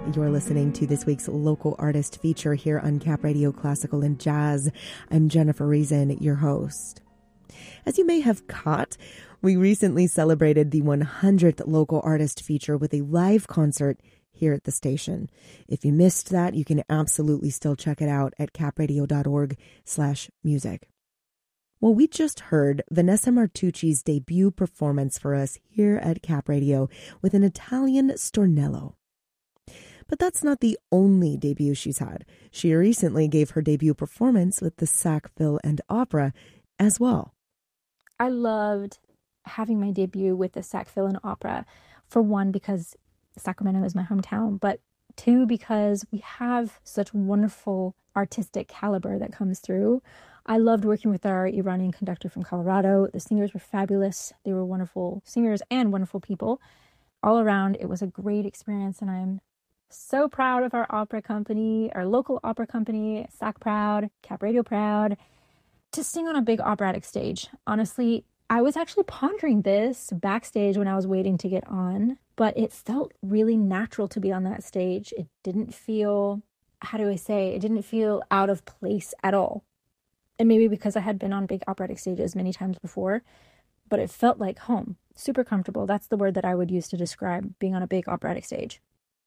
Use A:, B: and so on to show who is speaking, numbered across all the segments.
A: You're listening to this week's local artist feature here on Cap Radio Classical and Jazz. I'm Jennifer Reason, your host. As you may have caught, we recently celebrated the 100th local artist feature with a live concert here at the station. If you missed that, you can absolutely still check it out at capradio.org/music. Well, we just heard Vanessa Martucci's debut performance for us here at Cap Radio with an Italian stornello. But that's not the only debut she's had. She recently gave her debut performance with the Sackville and Opera as well.
B: I loved having my debut with the Sackville and Opera, for one, because Sacramento is my hometown, but two, because we have such wonderful artistic caliber that comes through. I loved working with our Iranian conductor from Colorado. The singers were fabulous. They were wonderful singers and wonderful people. All around, it was a great experience, and I'm so proud of our opera company, our local opera company, SAC proud, Cap Radio proud, to sing on a big operatic stage. Honestly, I was actually pondering this backstage when I was waiting to get on, but it felt really natural to be on that stage. It didn't feel, it didn't feel out of place at all. And maybe because I had been on big operatic stages many times before, but it felt like home, super comfortable. That's the word that I would use to describe being on a big operatic stage.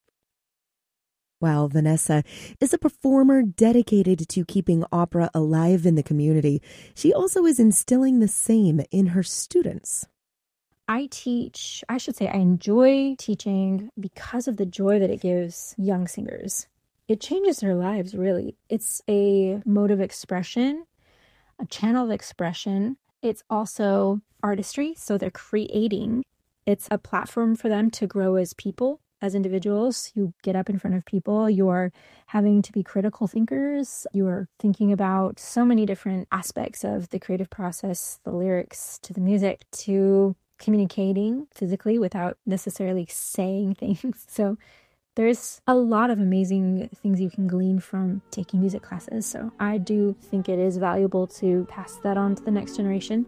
A: While Vanessa is a performer dedicated to keeping opera alive in the community, she also is instilling the same in her students.
B: I enjoy teaching because of the joy that it gives young singers. It changes their lives, really. It's a mode of expression, a channel of expression. It's also artistry, so they're creating. It's a platform for them to grow as people. As individuals, you get up in front of people, you're having to be critical thinkers, you're thinking about so many different aspects of the creative process, the lyrics to the music, to communicating physically without necessarily saying things. So there's a lot of amazing things you can glean from taking music classes. So I do think it is valuable to pass that on to the next generation.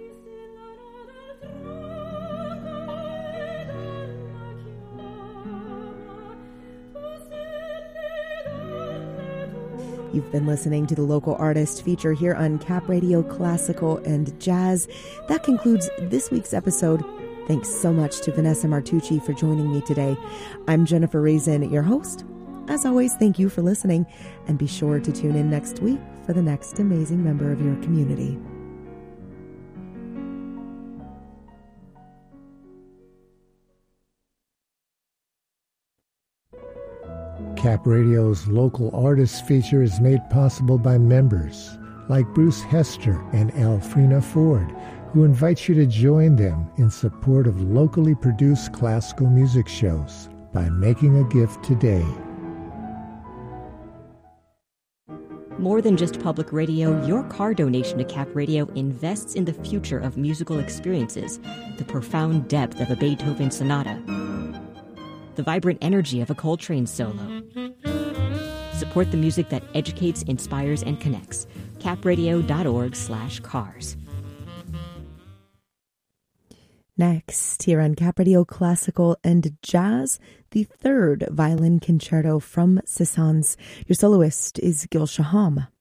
A: You've been listening to the local artist feature here on Cap Radio Classical and Jazz. That concludes this week's episode. Thanks so much to Vanessa Martucci for joining me today. I'm Jennifer Reason, your host. As always, thank you for listening, and be sure to tune in next week for the next amazing member of your community.
C: Cap Radio's local artist feature is made possible by members like Bruce Hester and Elfrina Ford, who invite you to join them in support of locally produced classical music shows by making a gift today.
D: More than just public radio, your car donation to Cap Radio invests in the future of musical experiences, the profound depth of a Beethoven sonata, the vibrant energy of a Coltrane solo. Support the music that educates, inspires, and connects. capradio.org/cars.
A: Next, here on Cap Radio Classical and Jazz, the third violin concerto from Cézanne. Your soloist is Gil Shaham.